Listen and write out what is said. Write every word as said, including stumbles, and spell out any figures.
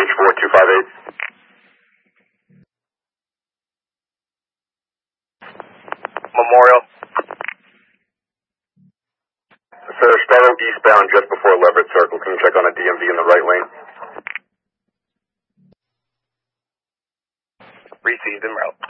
H four two five eight. Memorial. Sir, Sparrow eastbound just before Leverett Circle. Can you check on a D M V in the right lane? Received en route.